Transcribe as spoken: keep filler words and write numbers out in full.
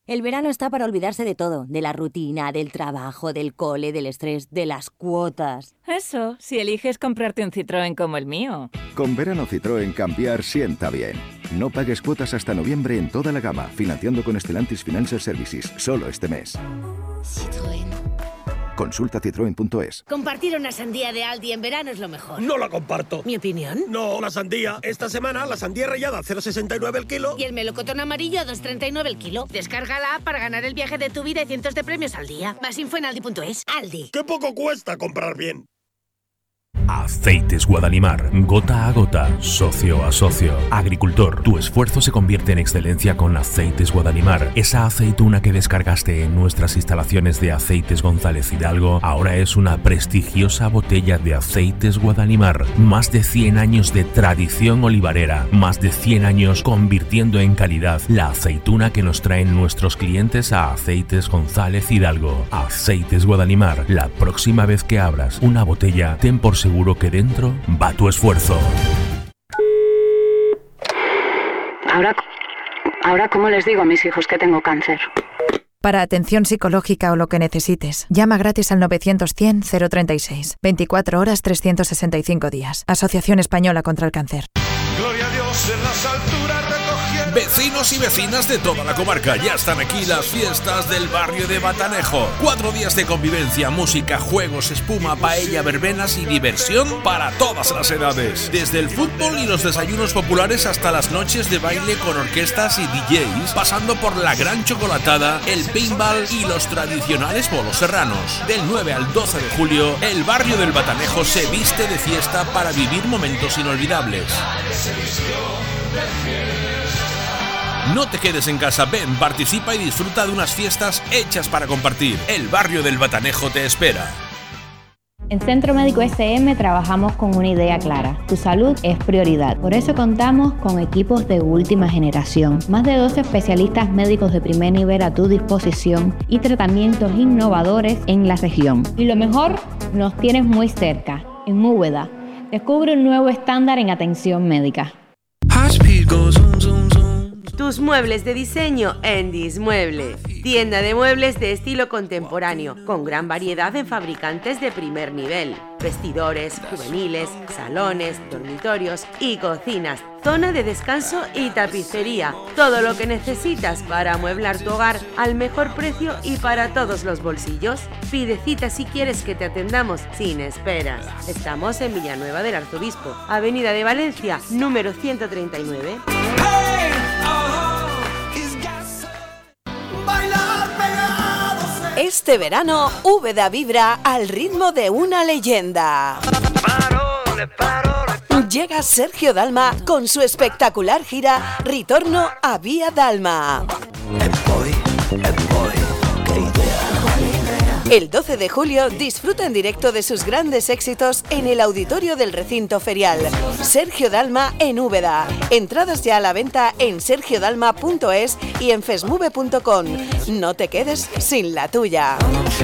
El verano está para olvidarse de todo, de la rutina, del trabajo, del cole, del estrés, de las cuotas. Eso, si eliges comprarte un Citroën como el mío. Con verano Citroën cambiar sienta bien. No pagues cuotas hasta noviembre en toda la gama, financiando con Stellantis Financial Services, solo este mes. Citroën. Consulta citroen punto es. Compartir una sandía de Aldi en verano es lo mejor. No la comparto. ¿Mi opinión? No, la sandía. Esta semana la sandía rallada a cero coma sesenta y nueve el kilo. Y el melocotón amarillo a dos coma treinta y nueve el kilo. Descárgala para ganar el viaje de tu vida y cientos de premios al día. Más info en aldi punto es. Aldi. ¡Qué poco cuesta comprar bien! Aceites Guadalimar, gota a gota, socio a socio. Agricultor, tu esfuerzo se convierte en excelencia con Aceites Guadalimar. Esa aceituna que descargaste en nuestras instalaciones de Aceites González Hidalgo ahora es una prestigiosa botella de Aceites Guadalimar. Más de cien años de tradición olivarera, más de cien años convirtiendo en calidad la aceituna que nos traen nuestros clientes a Aceites González Hidalgo. Aceites Guadalimar, la próxima vez que abras una botella, ten por seguro que dentro va tu esfuerzo. Ahora, ahora, ¿cómo les digo a mis hijos que tengo cáncer? Para atención psicológica o lo que necesites, llama gratis al novecientos cien cero treinta y seis. veinticuatro horas, trescientos sesenta y cinco días. Asociación Española contra el Cáncer. Gloria a Dios en las alturas recogiendo. Vecinos y vecinas de toda la comarca, ya están aquí las fiestas del barrio de Batanejo. Cuatro días de convivencia, música, juegos, espuma, paella, verbenas y diversión para todas las edades. Desde el fútbol y los desayunos populares hasta las noches de baile con orquestas y D Js, pasando por la gran chocolatada, el paintball y los tradicionales bolos serranos. Del nueve al doce de julio, el barrio del Batanejo se viste de fiesta para vivir momentos inolvidables. No te quedes en casa, ven, participa y disfruta de unas fiestas hechas para compartir. El barrio del Batanejo te espera. En Centro Médico S M trabajamos con una idea clara: tu salud es prioridad. Por eso contamos con equipos de última generación, más de doce especialistas médicos de primer nivel a tu disposición y tratamientos innovadores en la región. Y lo mejor, nos tienes muy cerca, en Úbeda. Descubre un nuevo estándar en atención médica. Tus muebles de diseño en Dismueble. Tienda de muebles de estilo contemporáneo, con gran variedad en fabricantes de primer nivel. Vestidores, juveniles, salones, dormitorios y cocinas. Zona de descanso y tapicería. Todo lo que necesitas para amueblar tu hogar al mejor precio y para todos los bolsillos. Pide cita si quieres que te atendamos sin esperas. Estamos en Villanueva del Arzobispo, Avenida de Valencia, número ciento treinta y nueve. Este verano, Úbeda vibra al ritmo de una leyenda. Llega Sergio Dalma con su espectacular gira Ritorno a Vía Dalma. El doce de julio disfruta en directo de sus grandes éxitos en el auditorio del recinto ferial. Sergio Dalma en Úbeda. Entradas ya a la venta en sergio dalma punto es y en fesmove punto com. No te quedes sin la tuya.